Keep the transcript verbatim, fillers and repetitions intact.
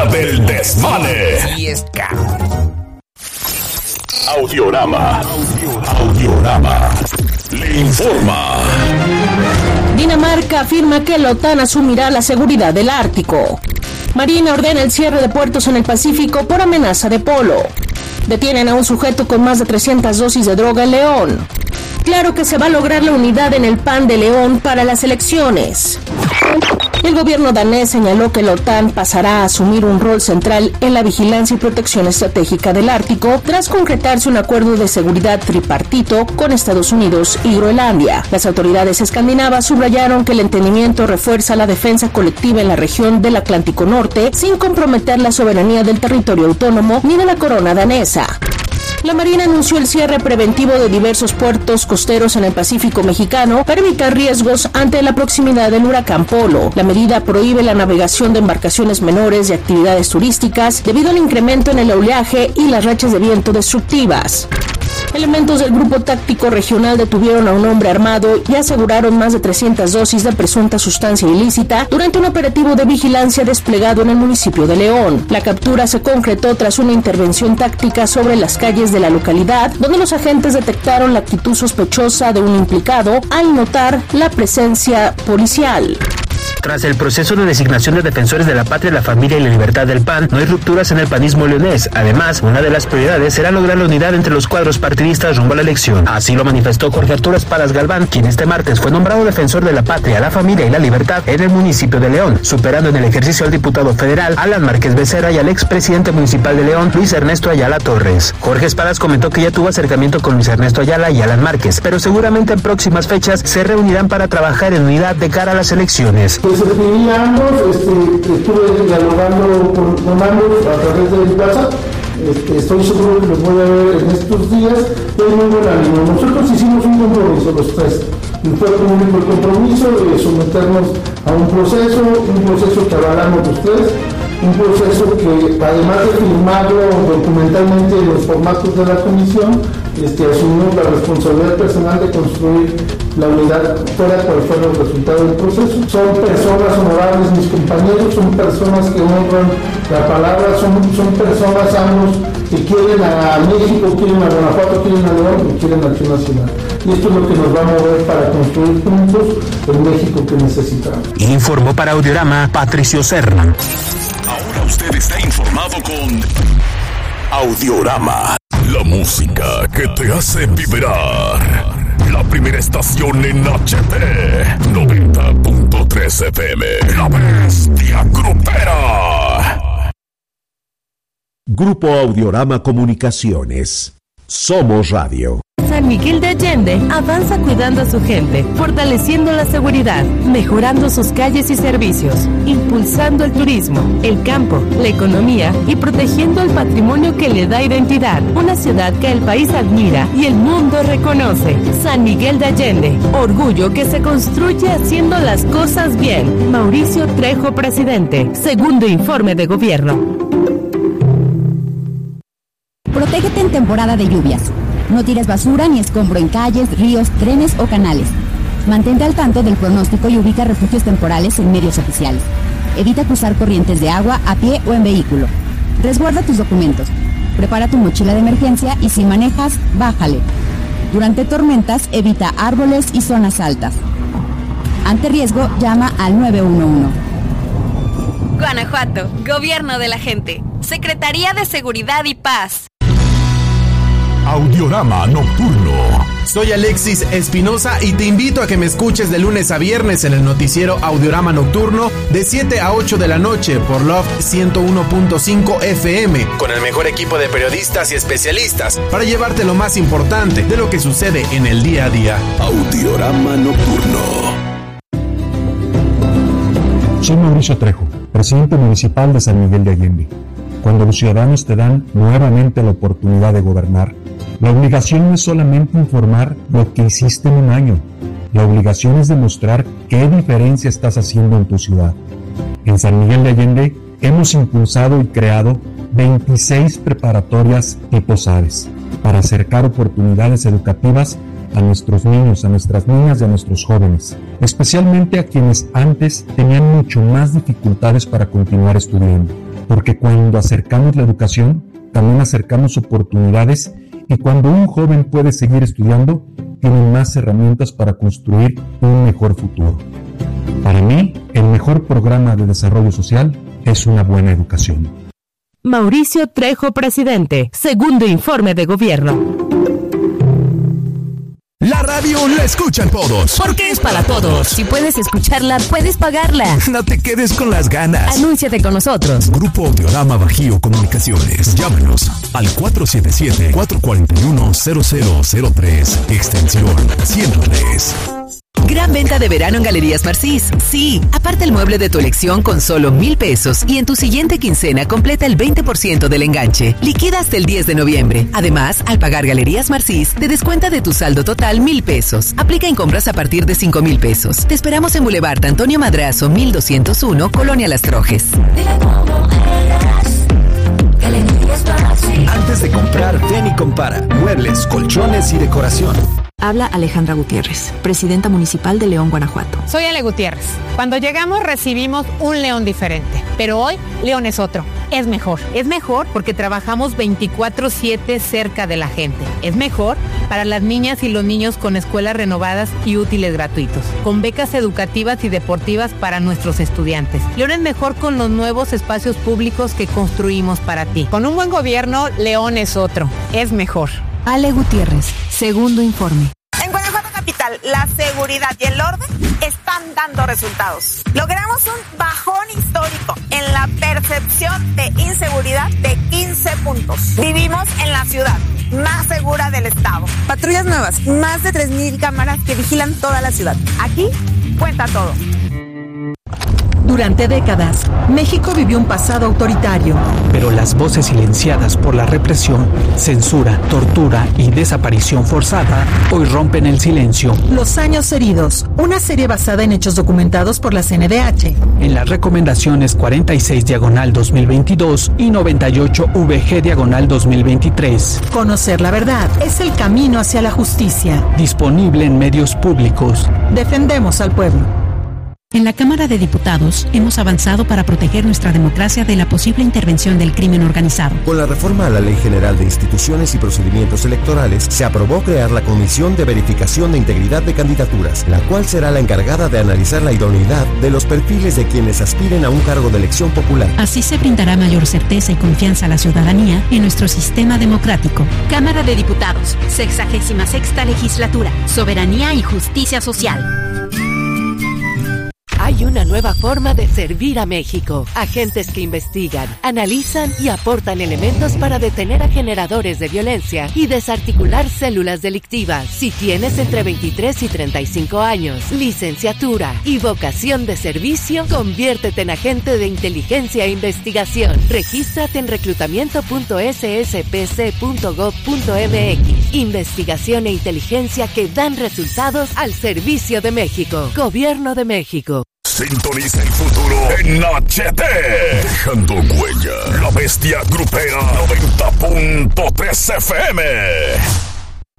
hora del desmane. Fiesta. Audiorama. Audiorama. Le informa. Dinamarca afirma que la OTAN asumirá la seguridad del Ártico. Marina ordena el cierre de puertos en el Pacífico por amenaza de polo. Detienen a un sujeto con más de trescientas dosis de droga en León. Claro que se va a lograr la unidad en el P A N de León para las elecciones. El gobierno danés señaló que la OTAN pasará a asumir un rol central en la vigilancia y protección estratégica del Ártico tras concretarse un acuerdo de seguridad tripartito con Estados Unidos y Groenlandia. Las autoridades escandinavas subrayaron que el entendimiento refuerza la defensa colectiva en la región del Atlántico Norte sin comprometer la soberanía del territorio autónomo ni de la corona danesa. La Marina anunció el cierre preventivo de diversos puertos costeros en el Pacífico mexicano para evitar riesgos ante la proximidad del huracán Polo. La medida prohíbe la navegación de embarcaciones menores y actividades turísticas debido al incremento en el oleaje y las rachas de viento destructivas. Elementos del Grupo Táctico Regional detuvieron a un hombre armado y aseguraron más de trescientas dosis de presunta sustancia ilícita durante un operativo de vigilancia desplegado en el municipio de León. La captura se concretó tras una intervención táctica sobre las calles de la localidad, donde los agentes detectaron la actitud sospechosa de un implicado al notar la presencia policial. Tras el proceso de designación de defensores de la patria, la familia y la libertad del P A N, no hay rupturas en el panismo leonés. Además, una de las prioridades será lograr la unidad entre los cuadros partidistas rumbo a la elección. Así lo manifestó Jorge Arturo Espadas Galván, quien este martes fue nombrado defensor de la patria, la familia y la libertad en el municipio de León, superando en el ejercicio al diputado federal Alan Márquez Becerra y al expresidente municipal de León, Luis Ernesto Ayala Torres. Jorge Espadas comentó que ya tuvo acercamiento con Luis Ernesto Ayala y Alan Márquez, pero seguramente en próximas fechas se reunirán para trabajar en unidad de cara a las elecciones. Pues recibí a ambos, este, estuve dialogando con, con ambos a través de WhatsApp. Este, estoy seguro que los voy a ver en estos días. Es muy buen ánimo. Nosotros hicimos un compromiso, los tres. Y fue público el compromiso de someternos a un proceso, un proceso que avalamos los tres, un proceso que, además de firmarlo documentalmente en los formatos de la comisión, este, asumimos la responsabilidad personal de construir la unidad fuera cual fuera el resultado del proceso. Son personas honorables, mis compañeros, son personas que honran la palabra, son, son personas ambos que quieren a México, quieren a Guanajuato, quieren a León, que quieren a Acción Nacional. Y esto es lo que nos va a mover para construir juntos el México que necesitamos. Informó para Audiorama Patricio Serna. Ahora usted está informado con Audiorama, la música que te hace vibrar. La primera estación en H T, noventa punto tres F M, La Bestia Grupera. Grupo Audiorama Comunicaciones. Somos Radio. San Miguel de Allende avanza cuidando a su gente, fortaleciendo la seguridad, mejorando sus calles y servicios, impulsando el turismo, el campo, la economía y protegiendo el patrimonio que le da identidad. Una ciudad que el país admira y el mundo reconoce. San Miguel de Allende, orgullo que se construye haciendo las cosas bien. Mauricio Trejo, presidente. Segundo informe de gobierno. Protégete en temporada de lluvias. No tires basura ni escombro en calles, ríos, trenes o canales. Mantente al tanto del pronóstico y ubica refugios temporales en medios oficiales. Evita cruzar corrientes de agua a pie o en vehículo. Resguarda tus documentos. Prepara tu mochila de emergencia y si manejas, bájale. Durante tormentas, evita árboles y zonas altas. Ante riesgo, llama al nueve uno uno. Guanajuato, Gobierno de la Gente. Secretaría de Seguridad y Paz. Audiorama Nocturno. Soy Alexis Espinosa y te invito a que me escuches de lunes a viernes en el noticiero Audiorama Nocturno de siete a ocho de la noche por Love ciento uno punto cinco F M, con el mejor equipo de periodistas y especialistas para llevarte lo más importante de lo que sucede en el día a día. Audiorama Nocturno. Soy Mauricio Trejo, presidente municipal de San Miguel de Allende. Cuando los ciudadanos te dan nuevamente la oportunidad de gobernar, la obligación no es solamente informar lo que hiciste en un año. La obligación es demostrar qué diferencia estás haciendo en tu ciudad. En San Miguel de Allende hemos impulsado y creado veintiséis preparatorias tipo SADES para acercar oportunidades educativas a nuestros niños, a nuestras niñas y a nuestros jóvenes, especialmente a quienes antes tenían mucho más dificultades para continuar estudiando. porque cuando acercamos la educación, también acercamos oportunidades, y cuando un joven puede seguir estudiando, tiene más herramientas para construir un mejor futuro. Para mí, el mejor programa de desarrollo social es una buena educación. Mauricio Trejo, presidente. Segundo informe de gobierno. La radio la escuchan todos. Porque es para todos. Si puedes escucharla, puedes pagarla. No te quedes con las ganas. Anúnciate con nosotros. Grupo Audiorama Bajío Comunicaciones. Llámanos al cuatro siete siete, cuatro cuatro uno, cero cero cero tres, extensión ciento tres. Gran venta de verano en Galerías Marcís. Sí, aparta el mueble de tu elección con solo mil pesos y en tu siguiente quincena completa el veinte por ciento del enganche. Liquida hasta el diez de noviembre. Además, al pagar Galerías Marcís, te descuenta de tu saldo total mil pesos. Aplica en compras a partir de cinco mil pesos. Te esperamos en Boulevard Antonio Madrazo, mil doscientos uno, Colonia Las Trojes. Antes de comprar, ven y compara. Muebles, colchones y decoración. Habla Alejandra Gutiérrez, presidenta municipal de León, Guanajuato. Soy Ale Gutiérrez. Cuando llegamos recibimos un León diferente, pero hoy León es otro. Es mejor. Es mejor porque trabajamos veinticuatro siete cerca de la gente. Es mejor para las niñas y los niños con escuelas renovadas y útiles gratuitos, con becas educativas y deportivas para nuestros estudiantes. León es mejor con los nuevos espacios públicos que construimos para ti. Con un buen gobierno, León es otro. Es mejor. Ale Gutiérrez, segundo informe. En Guanajuato capital, la seguridad y el orden están dando resultados. Logramos un bajón histórico en la percepción de inseguridad de quince puntos. Vivimos en la ciudad más segura del estado. Patrullas nuevas, más de tres mil cámaras que vigilan toda la ciudad. Aquí cuenta todo. Durante décadas, México vivió un pasado autoritario. Pero las voces silenciadas por la represión, censura, tortura y desaparición forzada hoy rompen el silencio. Los años heridos, una serie basada en hechos documentados por la C N D H. En las recomendaciones cuarenta y seis diagonal dos mil veintidós y noventa y ocho V G diagonal dos mil veintitrés. Conocer la verdad es el camino hacia la justicia. Disponible en medios públicos. Defendemos al pueblo. En la Cámara de Diputados hemos avanzado para proteger nuestra democracia de la posible intervención del crimen organizado. Con la reforma a la Ley General de Instituciones y Procedimientos Electorales, se aprobó crear la Comisión de Verificación de Integridad de Candidaturas, la cual será la encargada de analizar la idoneidad de los perfiles de quienes aspiren a un cargo de elección popular. Así se brindará mayor certeza y confianza a la ciudadanía en nuestro sistema democrático. Cámara de Diputados, sexagésima sexta legislatura, soberanía y justicia social. Hay una nueva forma de servir a México. Agentes que investigan, analizan y aportan elementos para detener a generadores de violencia y desarticular células delictivas. Si tienes entre veintitrés y treinta y cinco años, licenciatura y vocación de servicio, conviértete en agente de inteligencia e investigación. Regístrate en reclutamiento punto s s p c punto gov punto m x. Investigación e inteligencia que dan resultados al servicio de México. Gobierno de México. Sintoniza el futuro en H T. Dejando huella. La bestia grupera noventa punto tres F M.